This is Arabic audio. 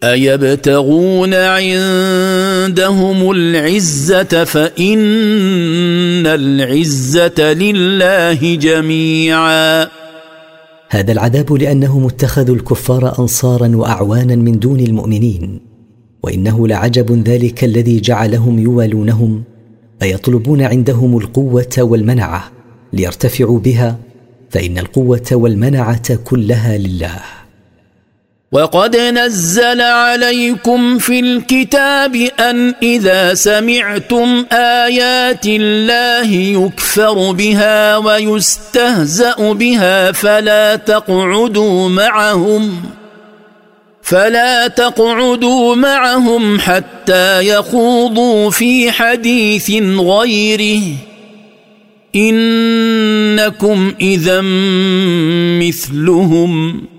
أيبتغون عندهم العزة فإن العزة لله جميعا. هذا العذاب لأنهم اتخذوا الكفار أنصارا وأعوانا من دون المؤمنين، وإنه لعجب ذلك الذي جعلهم يوالونهم فيطلبون عندهم القوة والمنعة ليرتفعوا بها، فإن القوة والمنعة كلها لله. وقد نزل عليكم في الكتاب أن إذا سمعتم آيات الله يكفر بها ويستهزأ بها فلا تقعدوا معهم حتى يخوضوا في حديث غيره إنكم إذا مثلهم